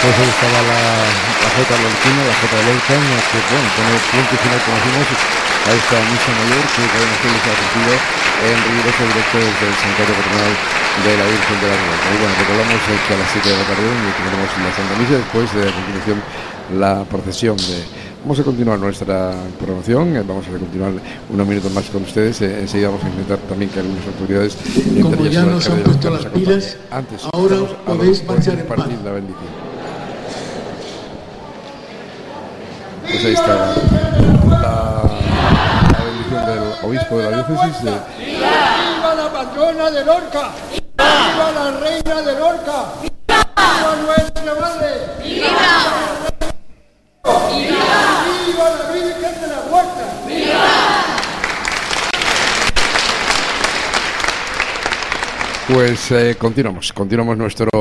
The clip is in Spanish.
Pues ahí estaba la Jota Lorquina, la Jota de Lorca, que bueno, pone punto y final, como decimos, a esta misa mayor que Cadena Ser les ha ofrecido en riguroso directo desde el Santuario Patronal de la Virgen de la Revuelta. Y bueno, recordamos que a las 7 de la tarde tendremos la Santa Misa, después de a continuación la procesión de... Vamos a continuar nuestra programación, vamos a continuar unos minutos más con ustedes, enseguida vamos a intentar también que algunas autoridades... Como ya nos han puesto las pilas, antes, ahora podéis marchar en paz. La bendición. Pues ahí está la bendición del obispo de la diócesis de... ¡Viva la patrona de Lorca! ¡Viva la reina de Lorca! ¡Viva nuestra madre! ¡Viva la Virgen de la Huerta! Pues continuamos nuestro